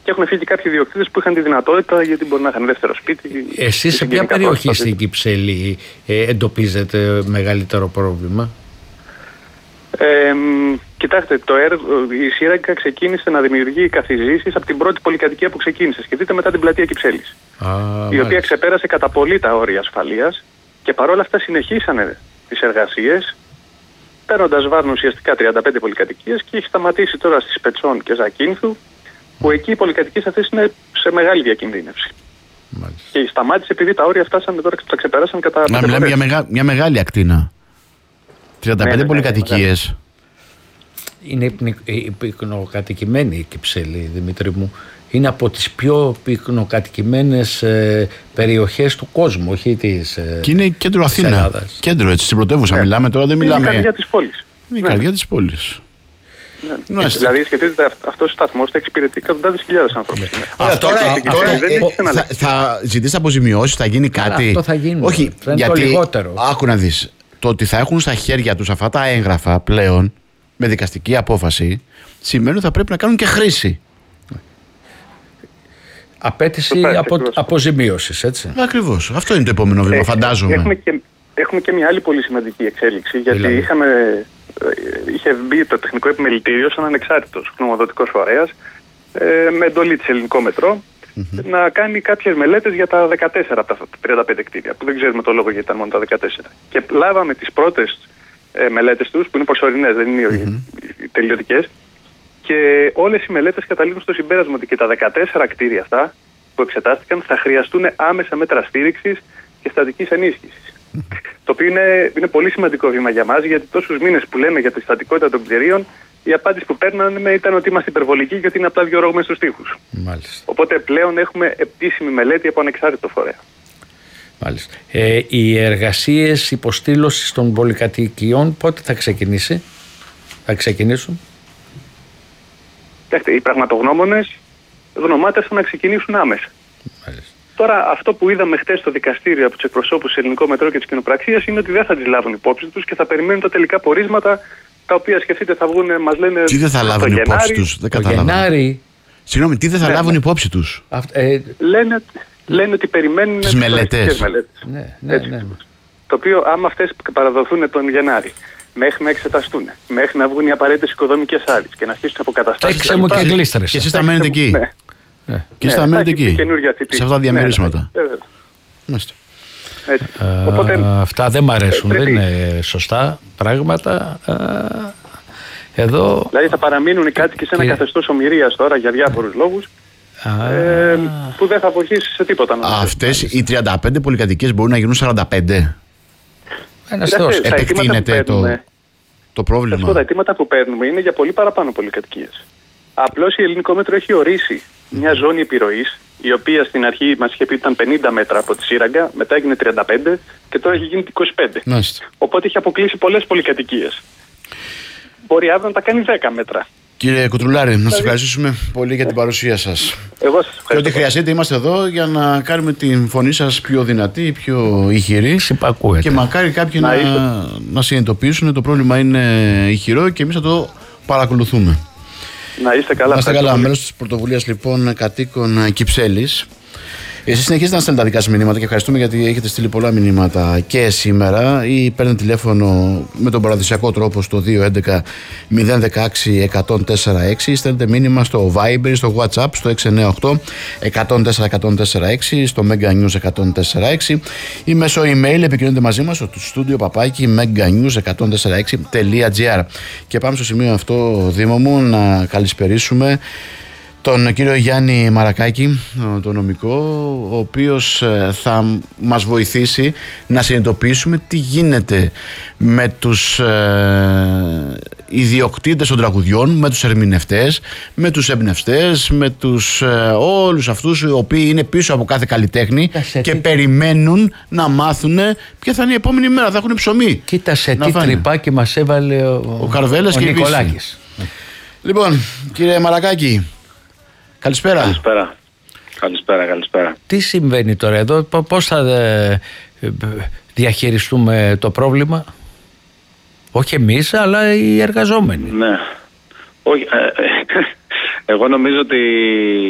Και έχουν φύγει κάποιοι ιδιοκτήτες που είχαν τη δυνατότητα, γιατί μπορεί να είχαν δεύτερο σπίτι. Εσείς σε ποια περιοχή στην Κυψέλη εντοπίζετε μεγαλύτερο πρόβλημα? Κοιτάξτε, η σύραγγα ξεκίνησε να δημιουργεί καθιζήσεις από την πρώτη πολυκατοικία που ξεκίνησε. Σκεφτείτε μετά την πλατεία Κυψέλης. Η οποία ξεπέρασε κατά πολύ τα όρια ασφαλείας και παρόλα αυτά συνεχίσανε τις εργασίες, παίρνοντας βάρνο ουσιαστικά 35 πολυκατοικίες και έχει σταματήσει τώρα στις Πετσών και Ζακίνθου, που εκεί οι πολυκατοικίες αυτές είναι σε μεγάλη διακινδύνευση. Μάλιστα. Και σταμάτησε επειδή τα όρια φτάσανε τώρα και τα ξεπεράσαν κατά. Να μιλάμε για μια μεγάλη ακτίνα. 35 πολυκατοικίες. Είναι πυκνοκατοικημένη η Κυψέλη, Δημήτρη μου. Είναι από τις πιο πυκνοκατοικημένες περιοχές του κόσμου, όχι της. Και είναι κέντρο Αθήνα. Ελλάδας. Κέντρο, έτσι, στην πρωτεύουσα μιλάμε τώρα, δεν μιλάμε. Είναι η καρδιά της πόλης. Είναι η καρδιά της πόλης. Ναι. Δηλαδή, σκεφτείτε, αυτός ο σταθμός θα εξυπηρετεί εκατοντάδες χιλιάδες ανθρώπους. Τώρα θα ζητήσει αποζημιώσεις, θα γίνει κάτι? Αυτό θα γίνει. Όχι, γιατί. Λιγότερο. Άκου να δεις. Το ότι θα έχουν στα χέρια τους αυτά τα έγγραφα πλέον με δικαστική απόφαση σημαίνει ότι θα πρέπει να κάνουν και χρήση. Απέτηση αποζημίωσης, έτσι. Ακριβώς. Αυτό είναι το επόμενο βήμα, φαντάζομαι. Έχουμε και μια άλλη πολύ σημαντική εξέλιξη, γιατί είχε μπει το τεχνικό επιμελητήριο σαν ανεξάρτητος γνωμοδοτικός φορέας με εντολή της Ελληνικό Μετρό να κάνει κάποιες μελέτες για τα 14 από τα 35 κτίρια, που δεν ξέρουμε το λόγο γιατί ήταν μόνο τα 14. Και λάβαμε τις πρώτες μελέτες τους, που είναι προσωρινές, δεν είναι οι τελειωτικές, και όλες οι μελέτες καταλήγουν στο συμπέρασμα ότι και τα 14 κτίρια αυτά που εξετάστηκαν θα χρειαστούν άμεσα μέτρα στήριξης και στατικής ενίσχυσης. Το οποίο είναι πολύ σημαντικό βήμα για μας, γιατί τόσους μήνες που λέμε για τη στατικότητα των κτηρίων, η απάντηση που παίρναμε ήταν ότι είμαστε υπερβολικοί και ότι είναι απλά διορρόγουμε στους τοίχους. Μάλιστα. Οπότε πλέον έχουμε επίσημη μελέτη από ανεξάρτητο φορέα. Μάλιστα. Οι εργασίες υποστήλωσης των πολυκατοικιών πότε θα ξεκινήσουν? Οι πραγματογνώμονες γνωμάτευσαν να ξεκινήσουν άμεσα. Μάλιστα. Τώρα, αυτό που είδαμε χτες στο δικαστήριο από τους εκπροσώπους του Ελληνικού Μετρό και της Κοινοπραξίας είναι ότι δεν θα τις λάβουν υπόψη τους και θα περιμένουν τα τελικά πορίσματα, τα οποία σκεφτείτε θα βγουν, μας λένε. Τι δεν θα λάβουν υπόψη τους, δεν καταλαβαίνω. Συγγνώμη, τι δεν θα λάβουν υπόψη τους? Λένε ότι περιμένουν τις μελέτες. Ναι. Το οποίο, άμα αυτές παραδοθούν τον Γενάρη, μέχρι να εξεταστούν, μέχρι να βγουν οι απαραίτητες οικοδομικές άδειες και να αρχίσουν τις αποκαταστάσεις. Έξε μου και γλίστρες. Και εσείς θα μένετε εκεί. Και εσείς θα μένετε εκεί. Σε αυτά τα διαμερίσματα. Οπότε, αυτά δεν μ' αρέσουν, δεν είναι σωστά πράγματα. Εδώ... Δηλαδή θα παραμείνουν οι κάτοικοι σε ένα καθεστώς ομηρίας τώρα για διάφορους λόγους, που δεν θα βοηθήσει σε τίποτα. Αυτές οι 35 πολυκατοικίες μπορούν να γίνουν 45. Επεκτείνεται το πρόβλημα. Τα αιτήματα που παίρνουμε είναι για πολύ παραπάνω πολυκατοικίες. Απλώς η Ελληνικό Μέτρο έχει ορίσει μια ζώνη επιρροής, η οποία στην αρχή μας είχε πει ήταν 50 μέτρα από τη σύραγγα, μετά έγινε 35 και τώρα έχει γίνει 25. Μάλιστα. Οπότε έχει αποκλείσει πολλές πολυκατοικίες. Μπορεί αύριο να τα κάνει 10 μέτρα. Κύριε Κουτρουλάρη, να σας ευχαριστήσουμε πολύ για την παρουσία σας. Εγώ σας ευχαριστώ. Και ό,τι χρειαστείτε, είμαστε εδώ για να κάνουμε την φωνή σας πιο δυνατή, πιο ηχηρή. Συμπακούεται. Και μακάρι κάποιοι να συνειδητοποιήσουν ότι το πρόβλημα είναι ηχηρό και εμείς θα το παρακολουθούμε. Να είστε καλά. Να είστε καλά. Μέλος της πρωτοβουλίας λοιπόν κατοίκων Κυψέλης. Εσείς συνεχίζετε να στέλνετε τα δικά σας μηνύματα και ευχαριστούμε γιατί έχετε στείλει πολλά μηνύματα και σήμερα ή παίρνετε τηλέφωνο με τον παραδοσιακό τρόπο στο 211 016 1046 ή στέλνετε μήνυμα στο Viber, στο WhatsApp στο 698 104 στο Mega News 104 ή μέσω email επικοινωνείτε μαζί μας στο studio meganews146.gr. Και πάμε στο σημείο αυτό, Δήμο μου, να καλησπερίσουμε τον κύριο Γιάννη Μαρακάκη, τον νομικό, ο οποίος θα μας βοηθήσει να συνειδητοποιήσουμε τι γίνεται με τους ιδιοκτήτες των τραγουδιών, με τους ερμηνευτές, με τους εμπνευστές, με τους όλους αυτούς οι οποίοι είναι πίσω από κάθε καλλιτέχνη και περιμένουν να μάθουν ποια θα είναι η επόμενη μέρα, θα έχουν ψωμί. Κοίτα σε τι τρυπάκι μας έβαλε ο Καρβέλας και Νικολάκης. Λοιπόν, κύριε Μαρακάκη, καλησπέρα. Καλησπέρα. Τι συμβαίνει τώρα εδώ, πώς θα διαχειριστούμε το πρόβλημα? Όχι εμείς, αλλά οι εργαζόμενοι. Ναι. Όχι, εγώ νομίζω ότι